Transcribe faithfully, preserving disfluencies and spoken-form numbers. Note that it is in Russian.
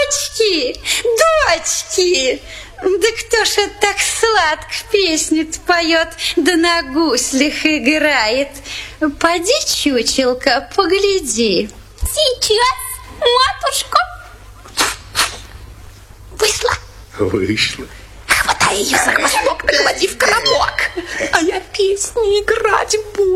Дочки, дочки! Да кто ж это так сладко песню-то поет, да на гуслях играет? Поди, чучелка, погляди. Сейчас, матушка. Вышла. Вышла. Хватай ее за хвосток, наклади в коробок. А я песни играть буду.